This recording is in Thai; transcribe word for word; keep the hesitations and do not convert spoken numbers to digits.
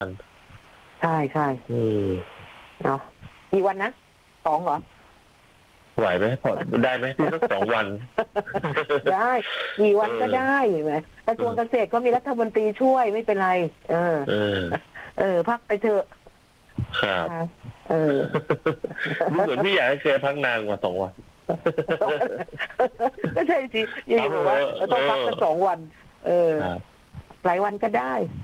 ใช่ใช่อืมเนาะกี่วันนะสองเหรอไหวไหมพอได้ไหมที่สักสองวันได้กี่วันก็เออได้เห็นไหมกระทรวงเกษตรก็มีรัฐมนตรีช่วยไม่เป็นไร เออเออเออ พักไปเถอะครับนะเออดูเหมือนพี่อยากให้แกพักนานกว่าสองวันก็ใช่สิอยู่ๆบอกว่าเราต้องพักกันสองวัน เออครับหลายวันก็ได้